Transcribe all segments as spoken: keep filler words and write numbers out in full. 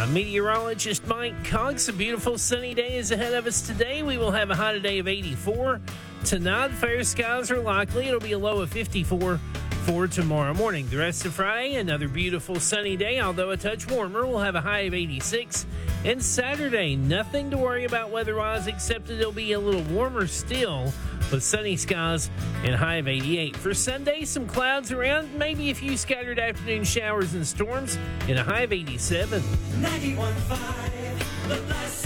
I'm meteorologist Mike Cox. A beautiful sunny day is ahead of us today. We will have a high today of eighty-four. Tonight, fair skies are likely. It'll be a low of fifty-four for tomorrow morning. The rest of Friday, another beautiful sunny day, although a touch warmer. We'll have a high of eighty-six. And Saturday, nothing to worry about weather-wise, except that it'll be a little warmer still with sunny skies and high of eighty-eight. For Sunday, some clouds around, maybe a few scattered afternoon showers and storms, and a high of eighty-seven. ninety-one point five, The Blessing.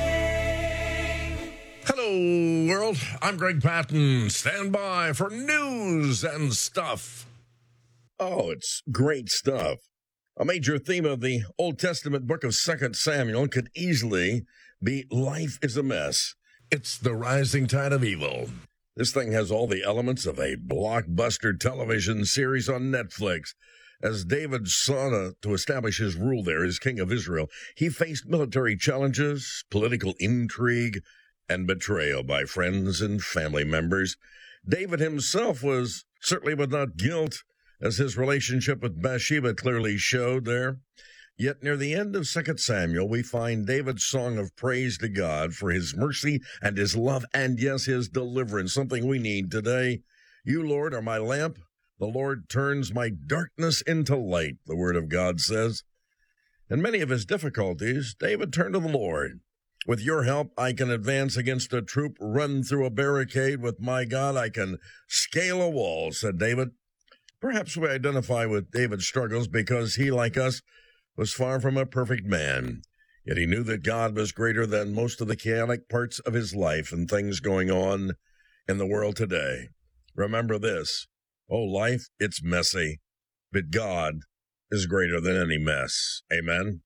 Hello, world. I'm Greg Patton. Stand by for news and stuff. Oh, it's great stuff. A major theme of the Old Testament book of Second Samuel could easily be life is a mess. It's the rising tide of evil. This thing has all the elements of a blockbuster television series on Netflix. As David sought to, to establish his rule there as king of Israel, he faced military challenges, political intrigue, and betrayal by friends and family members. David himself was certainly without guilt, as his relationship with Bathsheba clearly showed there. Yet near the end of Second Samuel, we find David's song of praise to God for his mercy and his love and, yes, his deliverance, something we need today. You, Lord, are my lamp. The Lord turns my darkness into light, the word of God says. In many of his difficulties, David turned to the Lord. With your help, I can advance against a troop, run through a barricade. With my God, I can scale a wall, said David. Perhaps we identify with David's struggles because he, like us, was far from a perfect man. Yet he knew that God was greater than most of the chaotic parts of his life and things going on in the world today. Remember this. Oh, life, it's messy, but God is greater than any mess. Amen?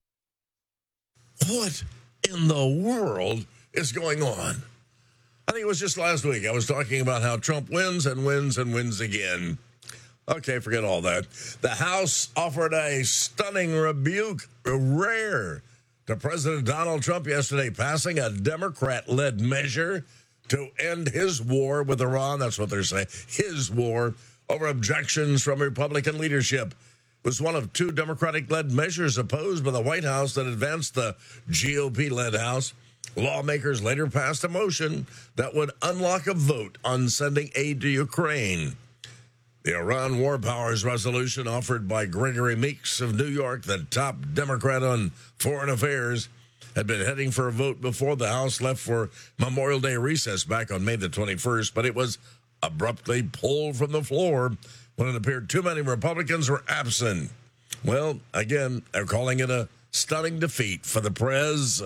What in the world is going on? I think it was just last week I was talking about how Trump wins and wins and wins again. Okay, forget all that. The House offered a stunning rebuke, rare, to President Donald Trump yesterday, passing a Democrat-led measure to end his war with Iran. That's what they're saying, his war, over objections from Republican leadership. It was one of two Democratic-led measures opposed by the White House that advanced the G O P-led House. Lawmakers later passed a motion that would unlock a vote on sending aid to Ukraine. The Iran War Powers resolution offered by Gregory Meeks of New York, the top Democrat on foreign affairs, had been heading for a vote before the House left for Memorial Day recess back on May the twenty-first, but it was abruptly pulled from the floor when it appeared too many Republicans were absent. Well, again, they're calling it a stunning defeat for the Prez.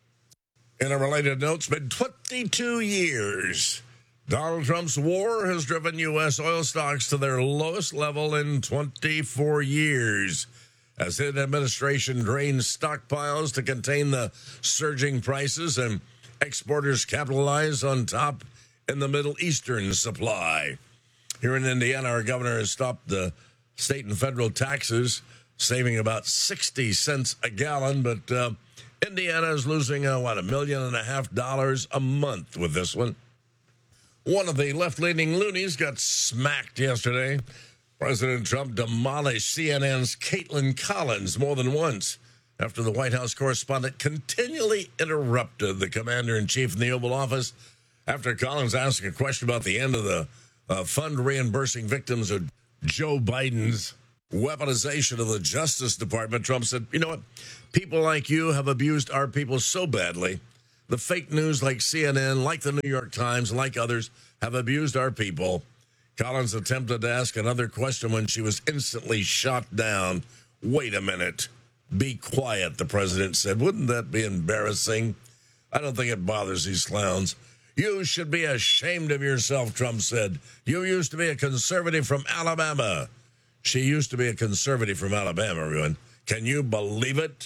In a related note, it's been twenty-two years. Donald Trump's war has driven U S oil stocks to their lowest level in twenty-four years, as his administration drains stockpiles to contain the surging prices and exporters capitalize on top in the Middle Eastern supply. Here in Indiana, our governor has stopped the state and federal taxes, saving about sixty cents a gallon, but uh, Indiana is losing, uh, what, a million and a half dollars a month with this one. One of the left-leaning loonies got smacked yesterday. President Trump demolished C N N's Caitlin Collins more than once after the White House correspondent continually interrupted the commander-in-chief in the Oval Office after Collins asked a question about the end of the uh, fund reimbursing victims of Joe Biden's weaponization of the Justice Department. Trump said, you know what? People like you have abused our people so badly. The fake news like C N N, like the New York Times, like others, have abused our people. Collins attempted to ask another question when she was instantly shot down. Wait a minute. Be quiet, the president said. Wouldn't that be embarrassing? I don't think it bothers these clowns. You should be ashamed of yourself, Trump said. You used to be a conservative from Alabama. She used to be a conservative from Alabama, everyone. Can you believe it?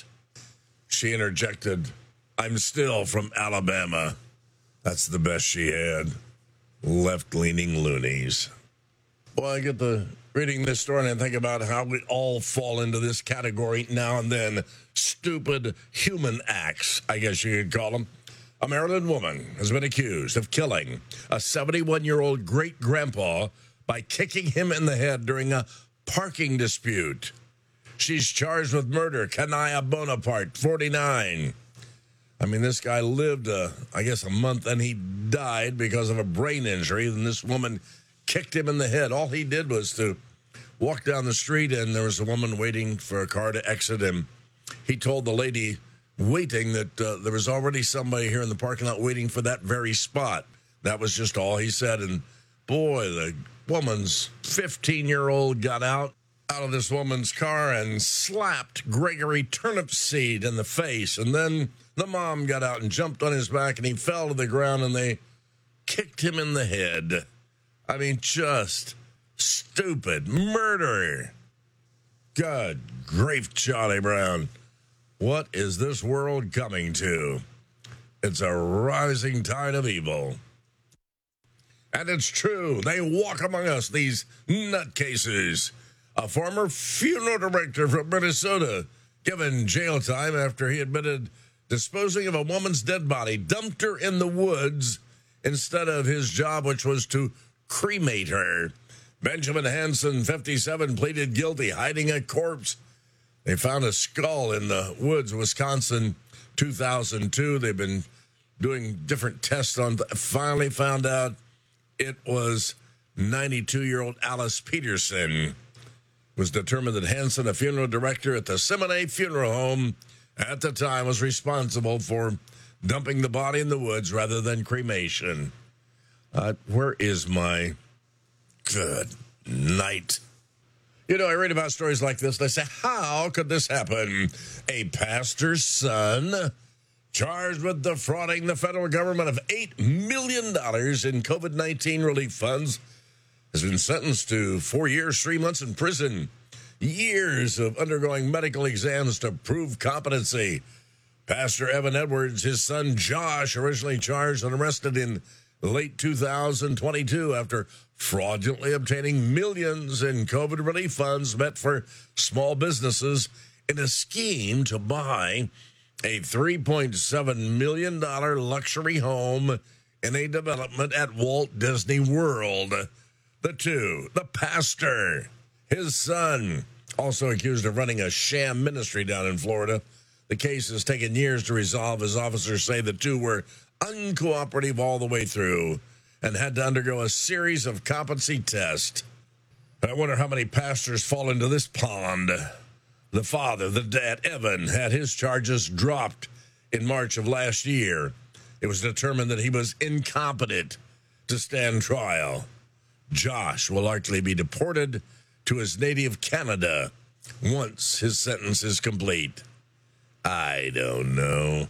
She interjected, I'm still from Alabama. That's the best she had. Left-leaning loonies. Well, I get the reading this story and I think about how we all fall into this category now and then. Stupid human acts, I guess you could call them. A Maryland woman has been accused of killing a seventy-one-year-old great-grandpa by kicking him in the head during a parking dispute. She's charged with murder. Kanaya Bonaparte, forty-nine. I mean, this guy lived, uh, I guess, a month, and he died because of a brain injury. And this woman kicked him in the head. All he did was to walk down the street, and there was a woman waiting for a car to exit him. He told the lady waiting that uh, there was already somebody here in the parking lot waiting for that very spot. That was just all he said. And boy, the woman's fifteen-year-old got out, out of this woman's car and slapped Gregory Turnipseed in the face. And then the mom got out and jumped on his back, and he fell to the ground, and they kicked him in the head. I mean, just stupid murder. Good grief, Charlie Brown. What is this world coming to? It's a rising tide of evil. And it's true. They walk among us, these nutcases. A former funeral director from Minnesota given jail time after he admitted disposing of a woman's dead body, dumped her in the woods instead of his job, which was to cremate her. Benjamin Hansen, fifty-seven, pleaded guilty, hiding a corpse. They found a skull in the woods, Wisconsin, two thousand two. They've been doing different tests on, finally found out it was ninety-two-year-old Alice Peterson. It was determined that Hansen, a funeral director at the Seminole Funeral Home, at the time was responsible for dumping the body in the woods rather than cremation. Uh, where is my good night? You know, I read about stories like this, and I say, how could this happen? A pastor's son charged with defrauding the federal government of eight million dollars in COVID nineteen relief funds has been sentenced to four years, three months in prison. Years of undergoing medical exams to prove competency. Pastor Evan Edwards, his son Josh, originally charged and arrested in late two thousand twenty-two after fraudulently obtaining millions in COVID relief funds meant for small businesses in a scheme to buy a three point seven million dollars luxury home in a development at Walt Disney World. The two, the pastor, his son, also accused of running a sham ministry down in Florida. The case has taken years to resolve, as officers say the two were uncooperative all the way through and had to undergo a series of competency tests. I wonder how many pastors fall into this pond. The father, the dad, Evan, had his charges dropped in March of last year. It was determined that he was incompetent to stand trial. Josh will likely be deported to his native Canada once his sentence is complete. I don't know.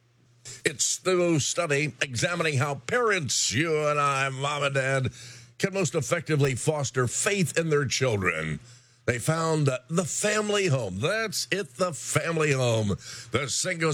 It's the study examining how parents, you and I, mom and dad, can most effectively foster faith in their children. They found that the family home, that's it, the family home, the single,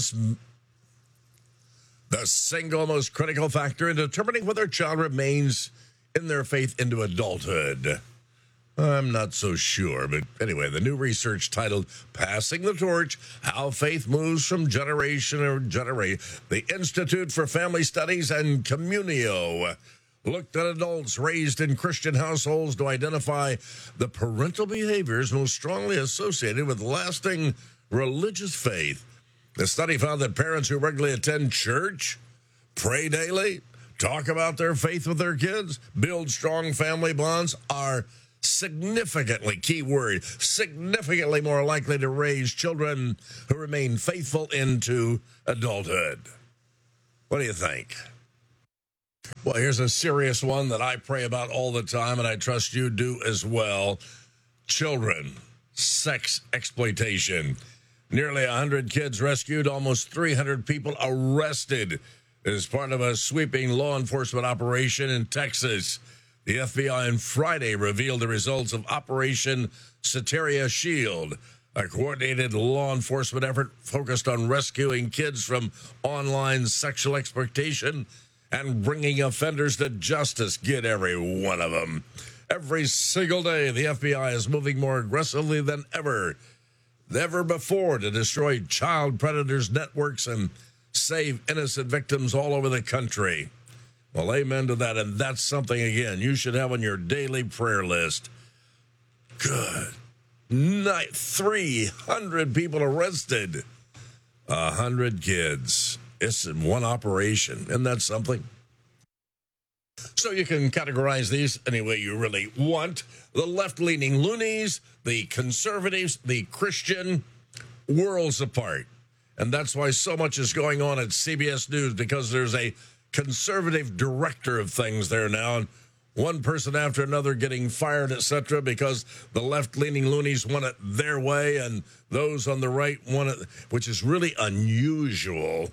the single most critical factor in determining whether a child remains in their faith into adulthood. I'm not so sure, but anyway, the new research titled Passing the Torch, How Faith Moves from Generation to Generation, the Institute for Family Studies and Communio looked at adults raised in Christian households to identify the parental behaviors most strongly associated with lasting religious faith. The study found that parents who regularly attend church, pray daily, talk about their faith with their kids, build strong family bonds, are significantly, key word, significantly more likely to raise children who remain faithful into adulthood. What do you think? Well, here's a serious one that I pray about all the time, and I trust you do as well. Children, sex exploitation. Nearly one hundred kids rescued, almost three hundred people arrested as part of a sweeping law enforcement operation in Texas. The F B I on Friday revealed the results of Operation Soteria Shield, a coordinated law enforcement effort focused on rescuing kids from online sexual exploitation and bringing offenders to justice. Get every one of them. Every single day, the F B I is moving more aggressively than ever, ever before to destroy child predators' networks and save innocent victims all over the country. Well, amen to that, and that's something, again, you should have on your daily prayer list. Good three hundred people arrested. one hundred kids. It's in one operation. Isn't that something? So you can categorize these any way you really want. The left-leaning loonies, the conservatives, the Christian, worlds apart. And that's why so much is going on at C B S News, because there's a conservative director of things there now, and one person after another getting fired, et cetera, because the left-leaning loonies want it their way and those on the right want it, which is really unusual.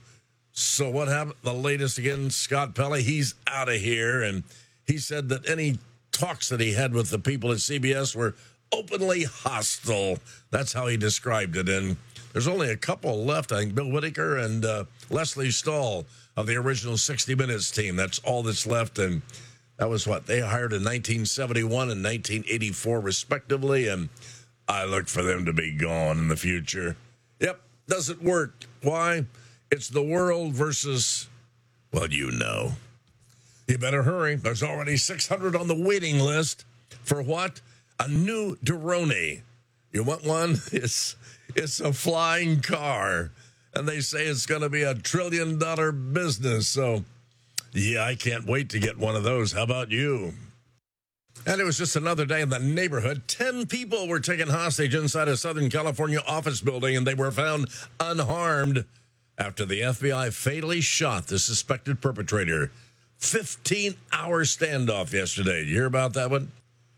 So what happened? The latest again, Scott Pelley, he's out of here, and he said that any talks that he had with the people at C B S were openly hostile. That's how he described it. And there's only a couple left. I think Bill Whitaker and uh, Leslie Stahl of the original sixty minutes team. That's all that's left. And that was what they hired in nineteen seventy-one and nineteen eighty-four, respectively. And I look for them to be gone in the future. Yep, doesn't work. Why? It's the world versus, well, you know. You better hurry. There's already six hundred on the waiting list. For what? A new Doroni. You want one? It's it's a flying car. And they say it's going to be a trillion dollar business. So, yeah, I can't wait to get one of those. How about you? And it was just another day in the neighborhood. Ten people were taken hostage inside a Southern California office building, and they were found unharmed after the F B I fatally shot the suspected perpetrator. fifteen-hour standoff yesterday. You hear about that one?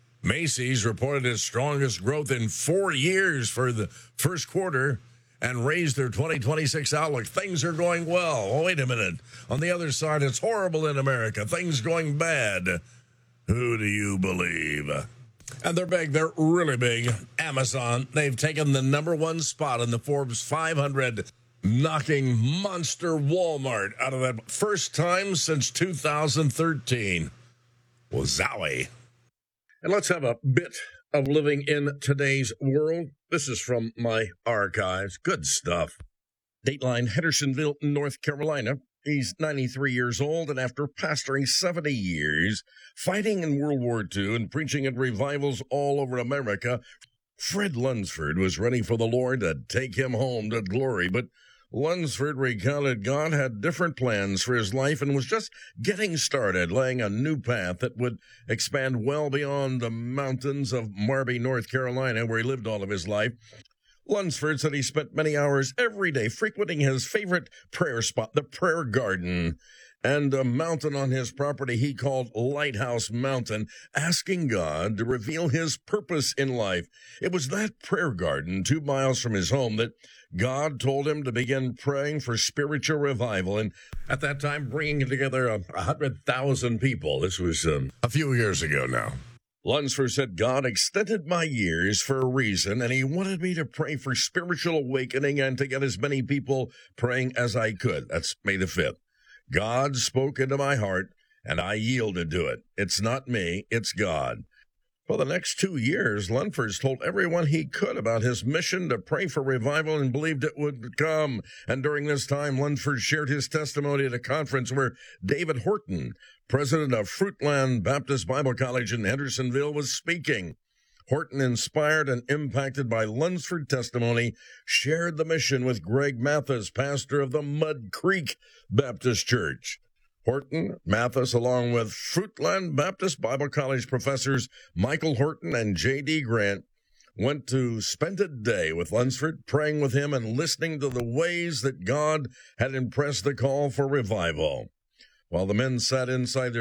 Macy's reported its strongest growth in four years for the first quarter and raised their twenty twenty-six outlook. Things are going well. Oh, wait a minute. On the other side, it's horrible in America. Things going bad. Who do you believe? And they're big. They're really big. Amazon, they've taken the number one spot in the Forbes five hundred, knocking monster Walmart out of that first time since two thousand thirteen. Well, zowie. And let's have a bit of living in today's world. This is from my archives. Good stuff. Dateline, Hendersonville, North Carolina. He's ninety-three years old, and after pastoring seventy years, fighting in World War Two and preaching at revivals all over America, Fred Lunsford was ready for the Lord to take him home to glory. But Lunsford recounted God had different plans for his life and was just getting started, laying a new path that would expand well beyond the mountains of Marby, North Carolina, where he lived all of his life. Lunsford said he spent many hours every day frequenting his favorite prayer spot, the Prayer Garden, and a mountain on his property he called Lighthouse Mountain, asking God to reveal his purpose in life. It was that prayer garden, two miles from his home, that God told him to begin praying for spiritual revival, and at that time bringing together a one hundred thousand people. This was um, a few years ago now. Lunsford said, God extended my years for a reason, and he wanted me to pray for spiritual awakening and to get as many people praying as I could. That's May the fifth. God spoke into my heart, and I yielded to it. It's not me, it's God. For the next two years, Lunsford told everyone he could about his mission to pray for revival and believed it would come. And during this time, Lunsford shared his testimony at a conference where David Horton, president of Fruitland Baptist Bible College in Hendersonville, was speaking. Horton, inspired and impacted by Lunsford's testimony, shared the mission with Greg Mathis, pastor of the Mud Creek Baptist Church. Horton, Mathis, along with Fruitland Baptist Bible College professors Michael Horton and J D Grant, went to spend a day with Lunsford, praying with him and listening to the ways that God had impressed the call for revival. While the men sat inside their